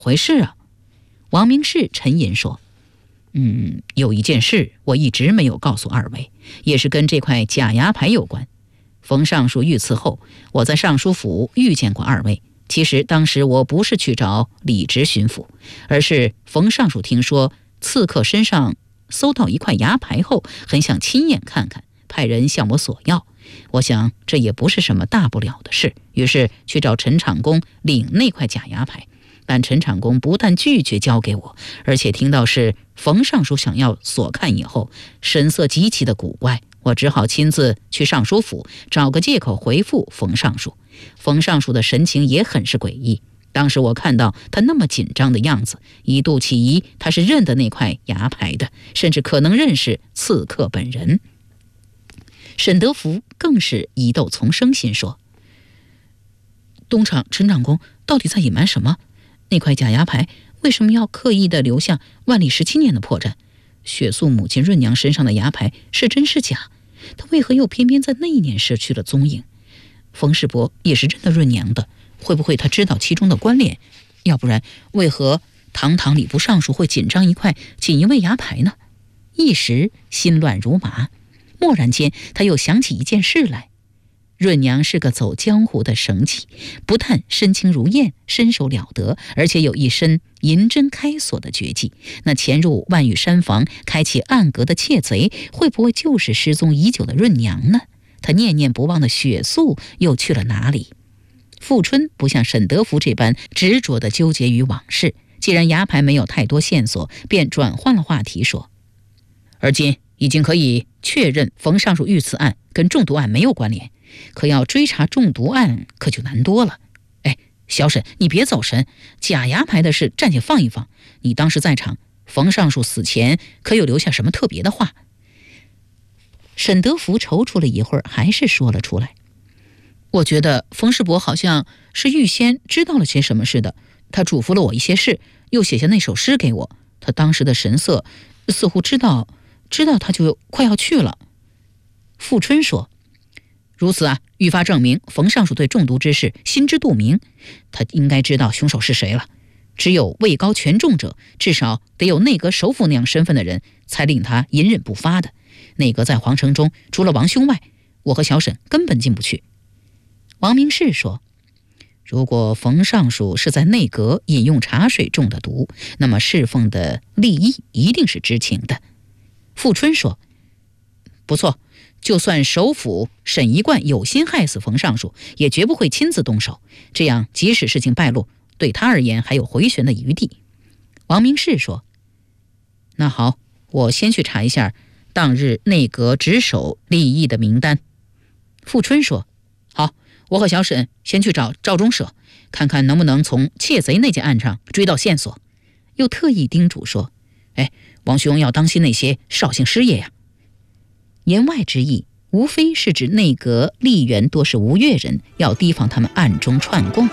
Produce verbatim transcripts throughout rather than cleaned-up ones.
回事啊？王明士沉吟说：嗯，有一件事我一直没有告诉二位，也是跟这块假牙牌有关。冯尚书遇刺后，我在尚书府遇见过二位。其实当时我不是去找李直巡抚，而是冯尚书听说刺客身上搜到一块牙牌后，很想亲眼看看，派人向我索要。我想这也不是什么大不了的事，于是去找陈长公领那块假牙牌。但陈长公不但拒绝交给我，而且听到是冯尚书想要所看以后，神色极其的古怪。我只好亲自去尚书府，找个借口回复冯尚书。冯尚书的神情也很是诡异，当时我看到他那么紧张的样子，一度起疑他是认得那块牙牌的，甚至可能认识刺客本人。沈德福更是疑窦丛生，心说：东厂陈长公到底在隐瞒什么？那块假牙牌为什么要刻意的留下万历十七年的破绽？雪素母亲润娘身上的牙牌是真是假？他为何又偏偏在那一年失去了踪影？冯世伯也是认得润娘的，会不会他知道其中的关联？要不然为何堂堂礼部尚书会紧张一块锦衣卫牙牌呢？一时心乱如麻，蓦然间他又想起一件事来。润娘是个走江湖的神器，不但身轻如燕，身手了得，而且有一身银针开锁的绝技。那潜入万玉山房开启暗格的窃贼，会不会就是失踪已久的润娘呢？他念念不忘的雪素又去了哪里？富春不像沈德福这般执着地纠结于往事，既然牙牌没有太多线索，便转换了话题说：而今已经可以确认冯尚书遇刺案跟中毒案没有关联，可要追查中毒案可就难多了。哎，小沈，你别走神，假牙牌的事暂且放一放。你当时在场，冯尚书死前可有留下什么特别的话？沈德福踌躇了一会儿，还是说了出来：我觉得冯世伯好像是预先知道了些什么似的，他嘱咐了我一些事，又写下那首诗给我。他当时的神色似乎知道知道他就快要去了。富春说：如此啊，愈发证明冯尚书对中毒之事心知肚明，他应该知道凶手是谁了。只有位高权重者，至少得有内阁首辅那样身份的人，才令他隐忍不发的。内阁在皇城中，除了王兄外，我和小沈根本进不去。王明士说：如果冯尚书是在内阁饮用茶水中的毒，那么侍奉的利益一定是知情的。富春说：不错，就算首辅沈一贯有心害死冯尚书，也绝不会亲自动手，这样即使事情败露，对他而言还有回旋的余地。王明士说：那好，我先去查一下当日内阁值守利益的名单。富春说：好，我和小沈先去找赵中舍，看看能不能从窃贼那件案上追到线索。又特意叮嘱说：哎，王兄要当心那些绍兴师爷呀。言外之意无非是指内阁吏员多是吴越人，要提防他们暗中串供。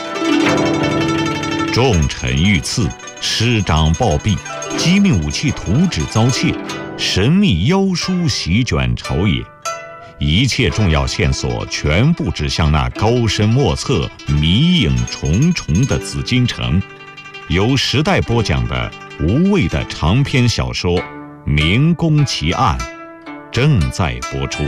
重臣遇刺，师长暴毙，机密武器图纸遭窃，神秘妖书席卷朝野，一切重要线索全部指向那高深莫测、迷影重重的紫禁城。由时代播讲的吴畏的长篇小说《明宫奇案》正在播出。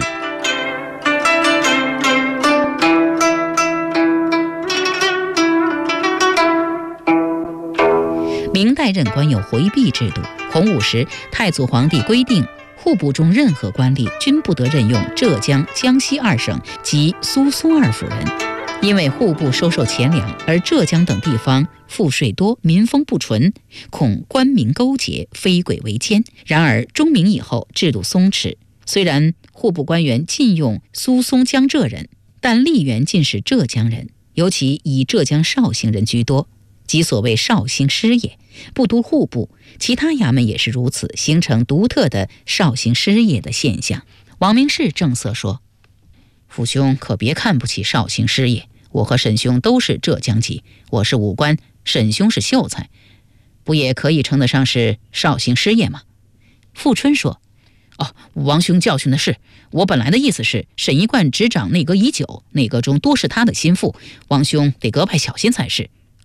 明代任官有回避制度，洪武时太祖皇帝规定，户部中任何官吏均不得任用浙江、江西二省及苏松二府人，因为户部收受钱粮，而浙江等地方赋税多，民风不纯，恐官民勾结，非鬼为奸。然而中明以后制度松弛，虽然户部官员禁用苏松江浙人，但吏员尽是浙江人，尤其以浙江绍兴人居多，即所谓绍兴师爷。不独户部，其他衙门也是如此，形成独特的绍兴师爷的现象。王明士正色说：父兄可别看不起绍兴师爷，我和沈兄都是浙江籍，我是武官，沈兄是秀才，不也可以称得上是绍兴师爷吗？富春说：哦，王兄教训的是，我本来的意思是，沈一贯执掌内阁已久，内阁中多是他的心腹，王兄得格外小心才是。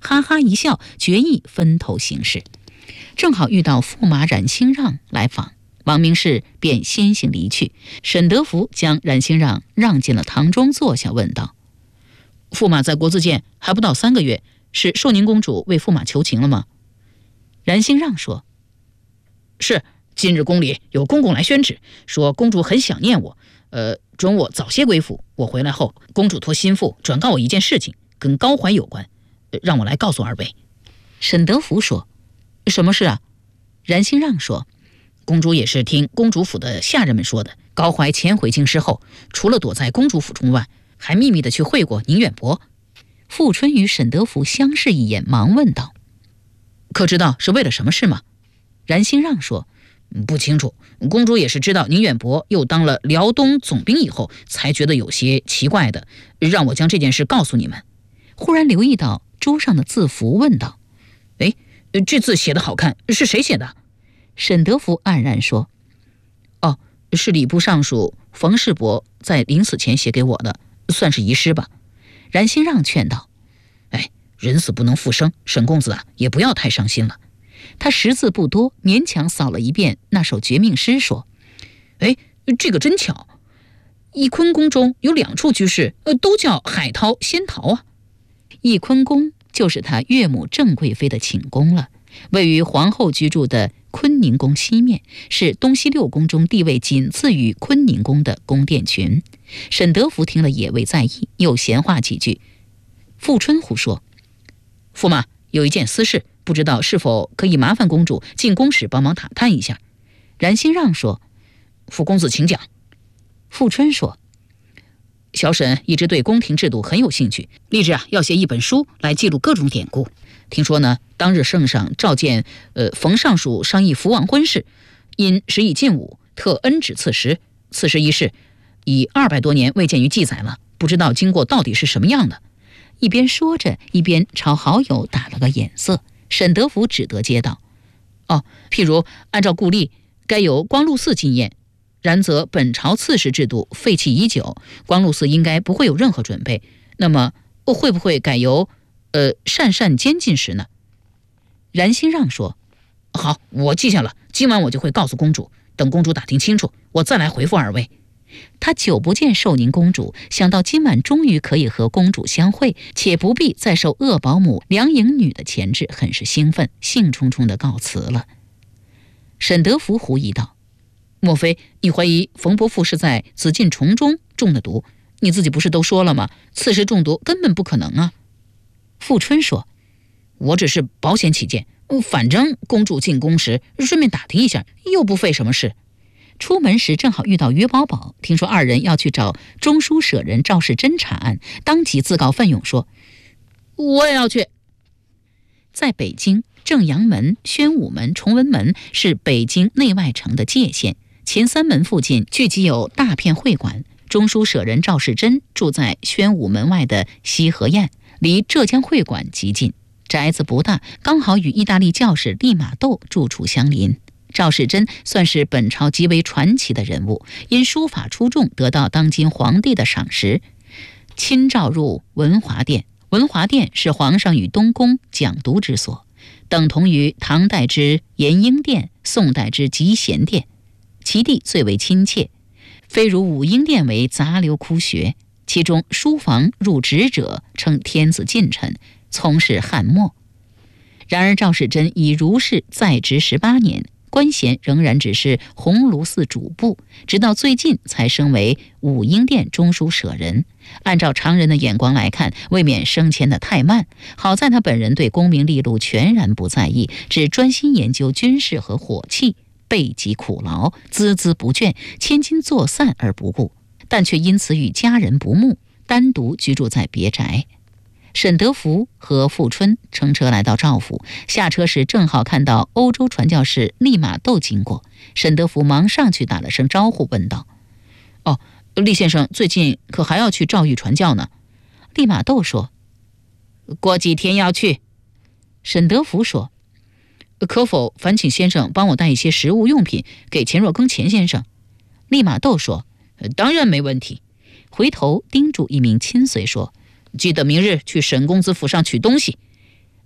哈哈一笑，决意分头行事。正好遇到驸马冉兴让来访，王明士便先行离去。沈德福将冉兴让让进了堂中坐下，问道：驸马在国子监还不到三个月，是寿宁公主为驸马求情了吗？冉兴让说：是，今日宫里有公公来宣旨，说公主很想念我，呃，准我早些归府。我回来后，公主托心腹转告我一件事情，跟高怀有关，呃、让我来告诉二位。沈德福说：什么事啊？冉兴让说：公主也是听公主府的下人们说的，高怀潜回京师后，除了躲在公主府中外，还秘密地去会过宁远伯。富春与沈德福相视一眼，忙问道：可知道是为了什么事吗？冉兴让说：不清楚，公主也是知道宁远伯又当了辽东总兵以后，才觉得有些奇怪的，让我将这件事告诉你们。忽然留意到桌上的字符，问道：哎，这字写得好看，是谁写的？沈德福黯然说：哦，是礼部尚书冯世伯在临死前写给我的，算是遗诗吧。冉兴让劝道：哎，人死不能复生，沈公子啊，也不要太伤心了。他识字不多，勉强扫了一遍那首绝命诗，说：哎，这个真巧，翊坤宫中有两处居室，呃，都叫海涛、仙桃啊。翊坤宫就是他岳母郑贵妃的寝宫了，位于皇后居住的坤宁宫西面，是东西六宫中地位仅次于坤宁宫的宫殿群。沈德福听了也未在意，又闲话几句。傅春虎说：驸马有一件私事，不知道是否可以麻烦公主进宫时帮忙打探一下。冉兴让说：傅公子请讲。富春说：小沈一直对宫廷制度很有兴趣，立志啊要写一本书来记录各种典故。听说呢，当日圣上召见呃冯尚书商议福王婚事，因时已近午，特恩旨赐时。此时一事已二百多年未见于记载了，不知道经过到底是什么样的。一边说着，一边朝好友打了个眼色。沈德福只得接道：哦，譬如按照故例，该由光禄寺进验，然则本朝刺史制度废弃已久，光禄寺应该不会有任何准备。那么会不会改由呃单善监进食呢？冉兴让说：好，我记下了，今晚我就会告诉公主，等公主打听清楚，我再来回复二位。他久不见寿宁公主，想到今晚终于可以和公主相会，且不必再受恶保姆梁颖女的钳制，很是兴奋，兴冲冲地告辞了。沈德福狐疑道：莫非你怀疑冯伯父是在紫禁虫中中的毒？你自己不是都说了吗？刺史中毒根本不可能啊。富春说：我只是保险起见，反正公主进宫时顺便打听一下，又不费什么事。出门时正好遇到于宝宝，听说二人要去找中书舍人赵世珍查案，当即自告奋勇说：我也要去。在北京，正阳门、宣武门、崇文门是北京内外城的界限，前三门附近聚集有大片会馆。中书舍人赵世珍住在宣武门外的西河堰，离浙江会馆极近，宅子不大，刚好与意大利教士利玛窦住处相邻。赵世珍算是本朝极为传奇的人物，因书法出众，得到当今皇帝的赏识。亲召入文华殿，文华殿是皇上与东宫讲读之所，等同于唐代之延英殿、宋代之集贤殿，其地最为亲切，非如武英殿为杂流枯学。其中书房入职者称天子近臣，从事翰墨。然而赵世珍以儒士在职十八年，官衔仍然只是鸿胪寺主簿，直到最近才升为武英殿中书舍人。按照常人的眼光来看，未免升迁得太慢。好在他本人对功名利禄全然不在意，只专心研究军事和火器，背极苦劳，孜孜不倦，千金作散而不顾，但却因此与家人不睦，单独居住在别宅。沈德福和富春乘车来到赵府，下车时正好看到欧洲传教士利玛窦经过。沈德福忙上去打了声招呼，问道：哦，利先生最近可还要去赵域传教呢？利玛窦说：过几天要去。沈德福说：可否烦请先生帮我带一些食物用品给钱若庚钱先生？利玛窦说：当然没问题。回头叮嘱一名亲随说：记得明日去沈公子府上取东西。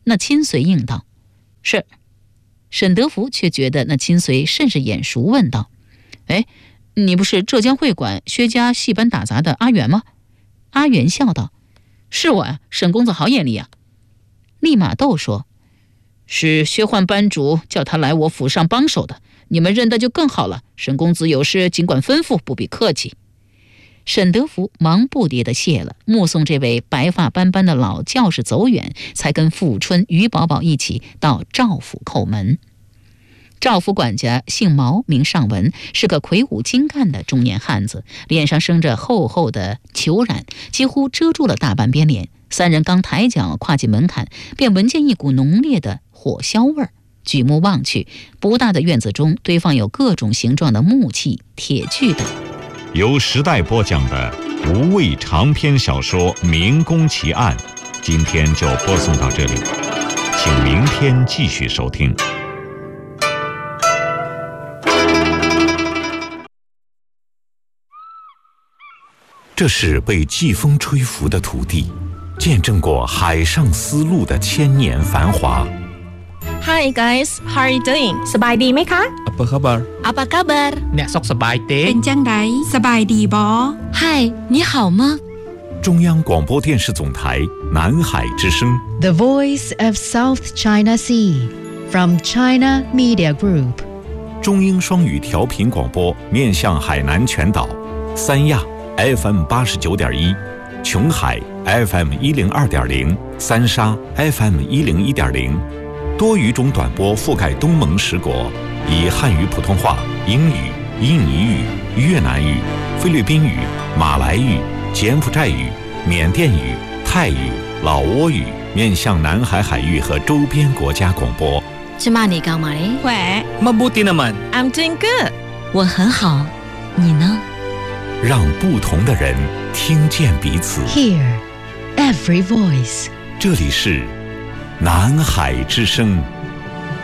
那亲随应道：“是。”沈德福却觉得那亲随甚是眼熟，问道：“哎，你不是浙江会馆薛家戏班打杂的阿元吗？”阿元笑道：“是我呀，沈公子好眼力啊。”利玛窦说：“是薛焕班主叫他来我府上帮手的，你们认得就更好了。沈公子有事尽管吩咐，不必客气。”沈德福忙不迭地谢了，目送这位白发斑斑的老教士走远，才跟富春、于宝宝一起到赵府叩门。赵府管家姓毛，名尚文，是个魁梧精干的中年汉子，脸上生着厚厚的虬髯，几乎遮住了大半边脸。三人刚抬脚跨进门槛，便闻见一股浓烈的火硝味儿。举目望去，不大的院子中堆放有各种形状的木器、铁具等。 由时代播讲的无畏长篇小说《明宫奇案》，今天就播送到这里，请明天继续收听。 这是被季风吹拂的土地，见证过海上丝路的千年繁华。 Hi guys, how are you doing? สบายดีไหมคะ Apa khabar? Apa kabar? អ្នកសុខសប្បាយទេเป็นจังไดสบายดีบ่ Hi, 你好吗？ 中央广播电视总台南海之声 The Voice of South China Sea from China Media Group 中英双语调频广播，面向海南全岛，三亚 F M 八十九点一，琼海 F M 一零二点零，三沙 F M 一零一点零，多语种短波覆盖东盟十国，以汉语、普通话、英语、印尼语、越南语、菲律宾语、马来语、柬埔寨语、缅甸语、泰语、老挝语面向南海海域和周边国家广播。 芝麻你干嘛嘞？ แหว Mabuti naman. I'm doing good. 我很好，你呢？ 让不同的人听见彼此。 Hear every voice 这里是南海之声。